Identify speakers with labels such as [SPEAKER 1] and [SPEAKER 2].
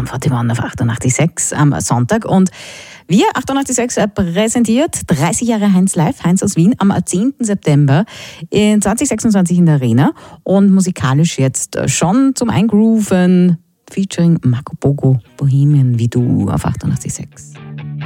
[SPEAKER 1] Sum 41 auf 88.6 am Sonntag. Und wir, 88.6, präsentiert 30 Jahre Heinz live, Heinz aus Wien, am 10. September in 2026 in der Arena. Und musikalisch jetzt schon zum Eingrooven, featuring Marco Bogo, Bohemian wie du auf 88.6.